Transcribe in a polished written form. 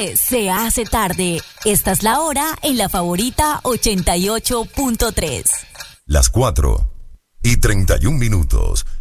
12 se hace tarde. Esta es la hora en La Favorita 88.3. Las 4:31.